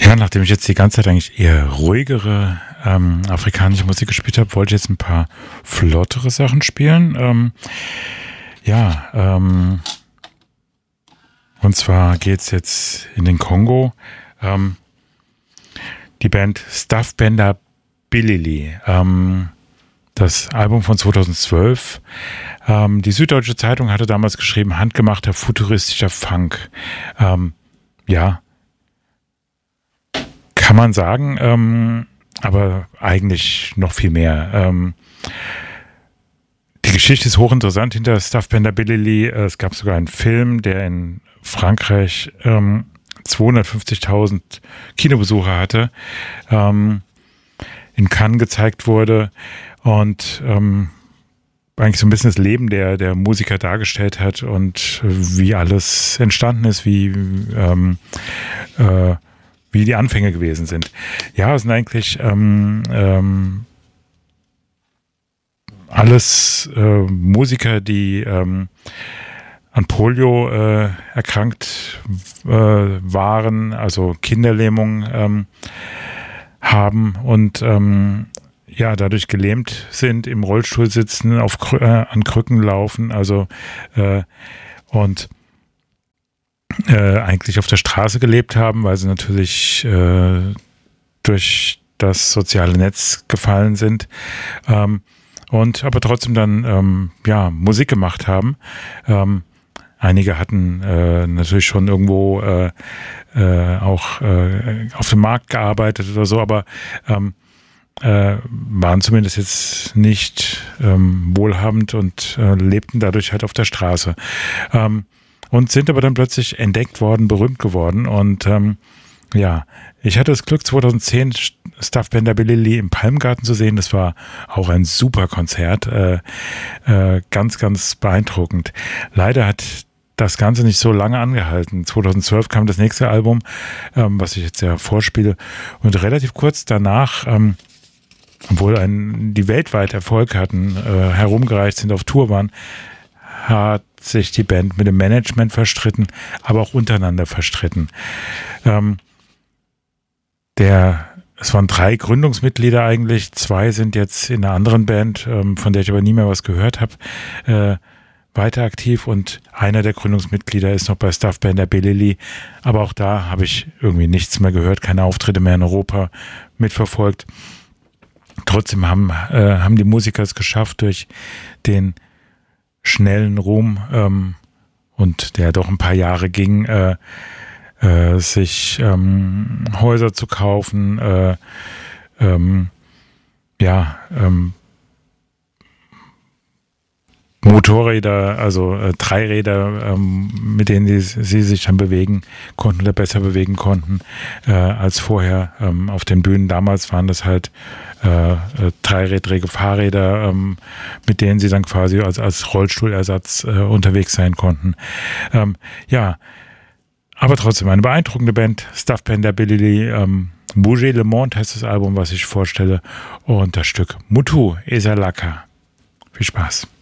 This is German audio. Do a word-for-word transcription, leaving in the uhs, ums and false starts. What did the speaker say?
Ja, nachdem ich jetzt die ganze Zeit eigentlich eher ruhigere ähm, afrikanische Musik gespielt habe, wollte ich jetzt ein paar flottere Sachen spielen. Ähm, ja, ähm, und zwar geht es jetzt in den Kongo. Ähm, die Band Stuff Benda Bilili. Ähm, das Album von zweitausendzwölf. Ähm, die Süddeutsche Zeitung hatte damals geschrieben, handgemachter futuristischer Funk. Ähm, ja, kann man sagen, ähm, aber eigentlich noch viel mehr. Ähm, die Geschichte ist hochinteressant hinter Stuff Benda Bilili. Es gab sogar einen Film, der in Frankreich ähm, zweihundertfünfzigtausend Kinobesucher hatte, ähm, in Cannes gezeigt wurde und ähm, eigentlich so ein bisschen das Leben der, der Musiker dargestellt hat und wie alles entstanden ist, wie ähm, äh, wie die Anfänge gewesen sind. Ja, es sind eigentlich ähm, ähm, alles äh, Musiker, die ähm, an Polio äh, erkrankt äh, waren, also Kinderlähmung ähm, haben und ähm, ja, dadurch gelähmt sind, im Rollstuhl sitzen, auf Krü- äh, an Krücken laufen, also äh, und Äh, eigentlich auf der Straße gelebt haben, weil sie natürlich äh, durch das soziale Netz gefallen sind ähm, und aber trotzdem dann ähm, ja, Musik gemacht haben. Ähm, einige hatten äh, natürlich schon irgendwo äh, äh, auch äh, auf dem Markt gearbeitet oder so, aber ähm, äh, waren zumindest jetzt nicht ähm, wohlhabend und äh, lebten dadurch halt auf der Straße. Ähm, Und sind aber dann plötzlich entdeckt worden, berühmt geworden. Und ähm, ja, ich hatte das Glück, zweitausendzehn Stuff Benda Bilili im Palmgarten zu sehen. Das war auch ein super Konzert. Äh, äh, ganz, ganz beeindruckend. Leider hat das Ganze nicht so lange angehalten. zweitausendzwölf kam das nächste Album, ähm, was ich jetzt ja vorspiele. Und relativ kurz danach, ähm, obwohl ein, die weltweit Erfolg hatten, äh, herumgereist sind, auf Tour waren, hat sich die Band mit dem Management verstritten, aber auch untereinander verstritten. Ähm, der, es waren drei Gründungsmitglieder eigentlich, zwei sind jetzt in einer anderen Band, ähm, von der ich aber nie mehr was gehört habe, äh, weiter aktiv und einer der Gründungsmitglieder ist noch bei Stuff Benda Bilili, aber auch da habe ich irgendwie nichts mehr gehört, keine Auftritte mehr in Europa mitverfolgt. Trotzdem haben, äh, haben die Musiker es geschafft, durch den schnellen Ruhm ähm, und der doch ein paar Jahre ging, äh, äh, sich ähm, Häuser zu kaufen, äh, ähm, ja, ähm, Motorräder, also äh, Dreiräder, ähm, mit denen die, sie sich dann bewegen konnten oder besser bewegen konnten äh, als vorher. Ähm, auf den Bühnen damals waren das halt äh, äh, dreirädrige Fahrräder, ähm, mit denen sie dann quasi als, als Rollstuhlersatz äh, unterwegs sein konnten. Ähm, ja, aber trotzdem eine beeindruckende Band, Stuff Benda Bilili, ähm, Bouger Le Monde heißt das Album, was ich vorstelle, und das Stück Mutu Esalaka. Viel Spaß.